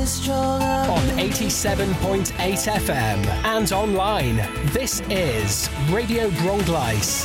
On 87.8 FM and online, this is Radio Bronglice.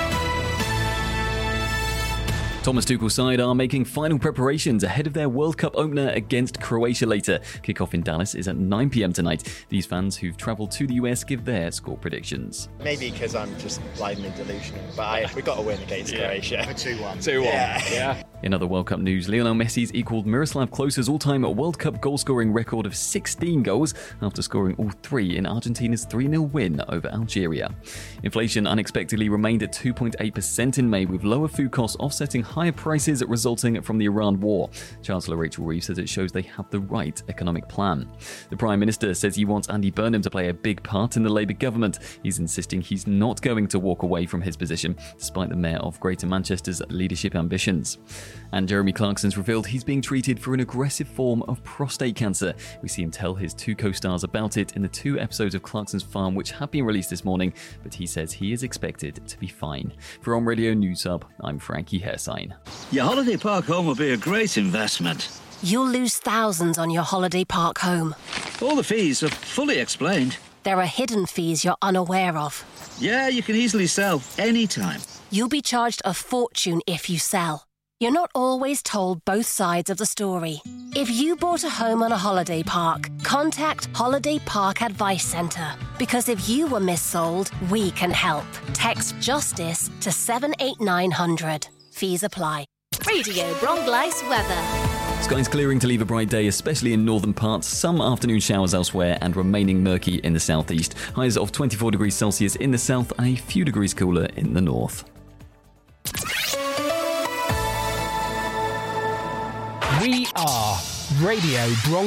Thomas Tuchel's side are making final preparations ahead of their World Cup opener against Croatia later. Kickoff in Dallas is at 9 p.m. tonight. These fans who've travelled to the US give their score predictions. Maybe because I'm just blindly delusional, but we've got to win against Croatia. 2-1. 2-1. Yeah. In other World Cup news, Lionel Messi's equalled Miroslav Klose's all-time World Cup goal-scoring record of 16 goals after scoring all three in Argentina's 3-0 win over Algeria. Inflation unexpectedly remained at 2.8% in May, with lower food costs offsetting higher prices resulting from the Iran war. Chancellor Rachel Reeves says it shows they have the right economic plan. The Prime Minister says he wants Andy Burnham to play a big part in the Labour government. He's insisting he's not going to walk away from his position, despite the Mayor of Greater Manchester's leadership ambitions. And Jeremy Clarkson's revealed he's being treated for an aggressive form of prostate cancer. We see him tell his two co-stars about it in the 2 episodes of Clarkson's Farm, which have been released this morning, but he says he is expected to be fine. For On Radio News Hub, I'm Frankie Hersign. Your holiday park home will be a great investment. You'll lose thousands on your holiday park home. All the fees are fully explained. There are hidden fees you're unaware of. Yeah, you can easily sell anytime. You'll be charged a fortune if you sell. You're not always told both sides of the story. If you bought a home on a holiday park, contact Holiday Park Advice Centre. Because if you were missold, we can help. Text JUSTICE to 78900. Fees apply. Radio Bronglice weather. Skies clearing to leave a bright day, especially in northern parts. Some afternoon showers elsewhere and remaining murky in the southeast. Highs of 24 degrees Celsius in the south and a few degrees cooler in the north. We are Radio Bronglice.